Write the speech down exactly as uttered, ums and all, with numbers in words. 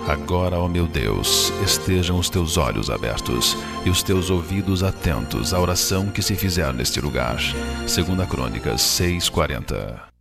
Agora, ó meu Deus, estejam os teus olhos abertos e os teus ouvidos atentos à oração que se fizer neste lugar. Segunda Crônicas seis, quarenta.